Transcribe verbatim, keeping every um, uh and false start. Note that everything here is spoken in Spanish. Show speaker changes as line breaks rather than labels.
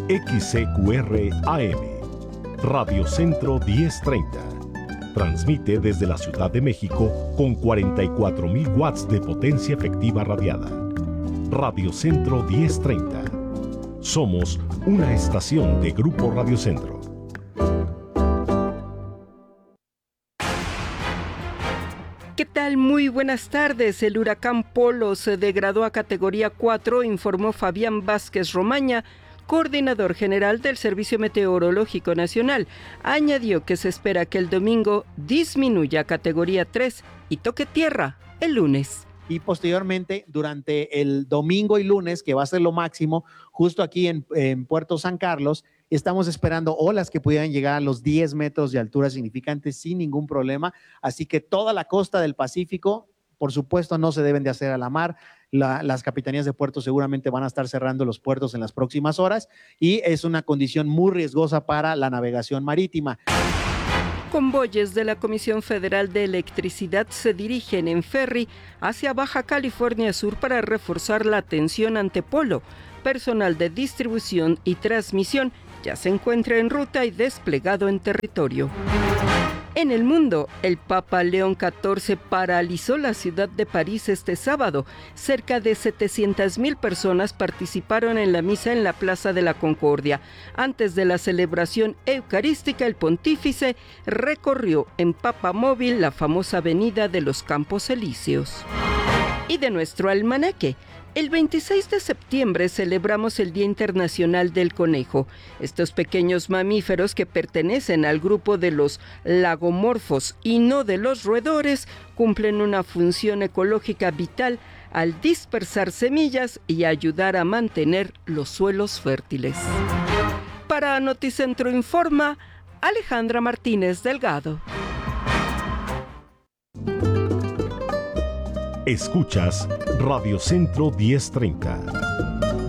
X C Q R A M, Radio Centro diez treinta. Transmite desde la Ciudad de México con cuarenta y cuatro mil watts de potencia efectiva radiada. Radio Centro diez treinta. Somos una estación de Grupo Radio Centro.
¿Qué tal? Muy buenas tardes. El huracán Polo se degradó a categoría cuatro, informó Fabián Vázquez Romaña, coordinador general del Servicio Meteorológico Nacional. Añadió que se espera que el domingo disminuya a categoría tres y toque tierra el lunes.
Y posteriormente, durante el domingo y lunes, que va a ser lo máximo, justo aquí en, en Puerto San Carlos, estamos esperando olas que pudieran llegar a los diez metros de altura significante sin ningún problema. Así que toda la costa del Pacífico, por supuesto, no se deben de hacer a la mar. La, las capitanías de puertos seguramente van a estar cerrando los puertos en las próximas horas y es una condición muy riesgosa para la navegación marítima.
Convoyes de la Comisión Federal de Electricidad se dirigen en ferry hacia Baja California Sur para reforzar la atención ante Polo. Personal de distribución y transmisión ya se encuentra en ruta y desplegado en territorio. En el mundo, el Papa León catorce paralizó la ciudad de París este sábado. Cerca de setecientas mil personas participaron en la misa en la Plaza de la Concordia. Antes de la celebración eucarística, el pontífice recorrió en papamóvil la famosa avenida de los Campos Elíseos. Y de nuestro almanaque. El veintiséis de septiembre celebramos el Día Internacional del Conejo. Estos pequeños mamíferos que pertenecen al grupo de los lagomorfos y no de los roedores cumplen una función ecológica vital al dispersar semillas y ayudar a mantener los suelos fértiles. Para Noticentro Informa, Alejandra Martínez Delgado.
Escuchas Radio Centro diez treinta.